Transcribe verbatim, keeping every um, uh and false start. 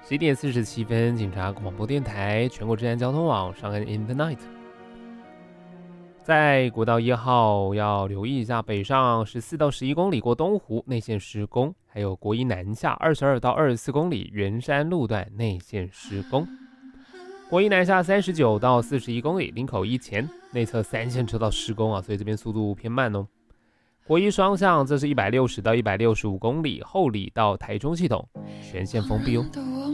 十一点四十七分，警察广播电台全国治安交通网上岸 In the Night。在国道一号要留意一下，北上十四到十一公里过东湖内线施工，还有国一南下二十二到二十四公里圆山路段内线施工。国一南下三十九到四十一公里林口一前内侧三线车道施工啊，所以这边速度偏慢哦。国一双向这是一百六十到一百六十五公里后里到台中系统全线封闭哦。